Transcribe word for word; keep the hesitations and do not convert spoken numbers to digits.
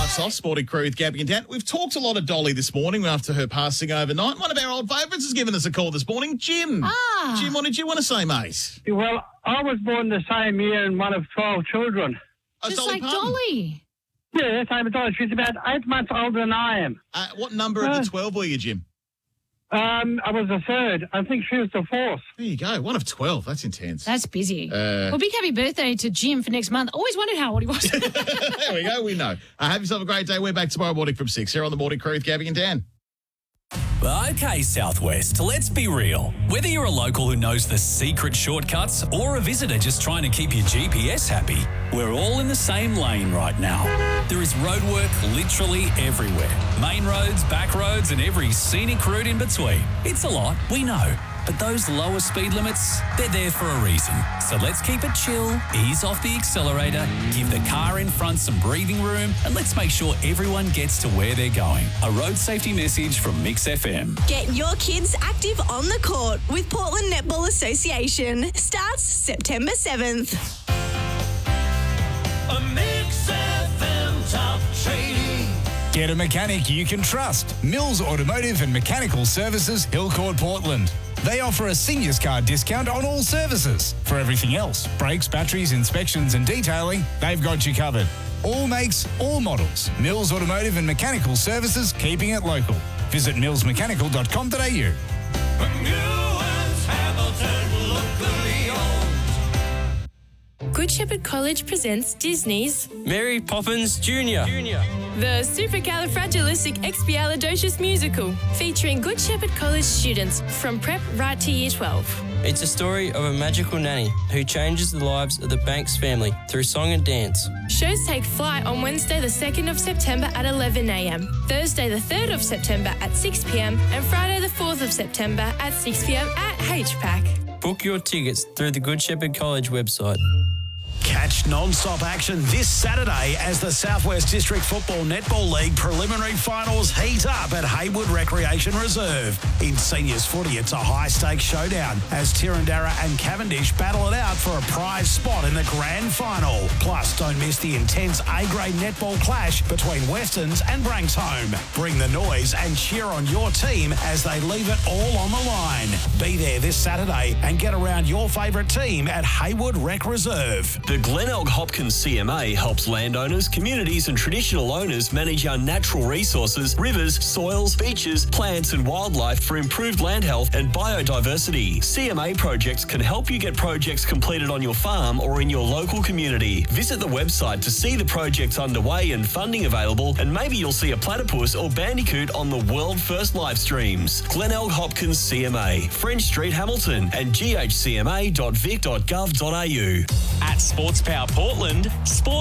Kicks off Sporting Crew with Gabby and Dan. We've talked a lot of Dolly this morning after her passing overnight. One of our old favourites has given us a call this morning, Jim. Ah. Jim, what did you want to say, mate? Well, I was born the same year and one of twelve children. Oh, Just Dolly like Parton. Dolly. Yeah, same as Dolly. She's about eight months older than I am. Uh, what number of Uh, the twelve were you, Jim? Um, I was the third. I think she was the fourth. There you go. One of twelve. That's intense. That's busy. Uh, well, big happy birthday to Jim for next month. Always wondered how old he was. there we go. We know. Uh, have yourself a great day. We're back tomorrow morning from six here on the Morning Crew with Gabby and Dan. Okay, Southwest, let's be real. Whether you're a local who knows the secret shortcuts or a visitor just trying to keep your G P S happy, we're all in the same lane right now. There is roadwork literally everywhere. Main roads, back roads, and every scenic route in between. It's a lot, we know. But those lower speed limits, they're there for a reason. So let's keep it chill, ease off the accelerator, give the car in front some breathing room, and let's make sure everyone gets to where they're going. A road safety message from Mix F M. Get your kids active on the court with Portland Netball Association. Starts September seventh. A Mix F M top trading. Get a mechanic you can trust. Mills Automotive and Mechanical Services, Hillcourt, Portland. They offer a seniors card discount on all services. For everything else, brakes, batteries, inspections and detailing, they've got you covered. All makes, all models. Mills Automotive and Mechanical Services, keeping it local. Visit mills mechanical dot com dot a u. Newlands, Hamilton, locally owned. Good Shepherd College presents Disney's Mary Poppins Junior The Supercalifragilisticexpialidocious musical, featuring Good Shepherd College students from prep right to year twelve. It's a story of a magical nanny who changes the lives of the Banks family through song and dance. Shows take flight on Wednesday the second of September at eleven a m, Thursday the third of September at six p m and Friday the fourth of September at six p m at H PAC. Book your tickets through the Good Shepherd College website. Catch non-stop action this Saturday as the Southwest District Football Netball League preliminary finals heat up at Haywood Recreation Reserve. In seniors footy, it's a high-stakes showdown as Tirrandara and Cavendish battle it out for a prize spot in the grand final. Plus, don't miss the intense A-grade netball clash between Westerns and Branxholme. Bring the noise and cheer on your team as they leave it all on the line. Be there this Saturday and get around your favourite team at Haywood Rec Reserve. The Glenelg Hopkins C M A helps landowners, communities and traditional owners manage our natural resources, rivers, soils, beaches, plants and wildlife for improved land health and biodiversity. C M A projects can help you get projects completed on your farm or in your local community. Visit the website to see the projects underway and funding available, and maybe you'll see a platypus or bandicoot on the world first live streams. Glenelg Hopkins C M A, French Street, Hamilton, and g h c m a dot vic dot gov dot a u. At Sports Power Portland, Sport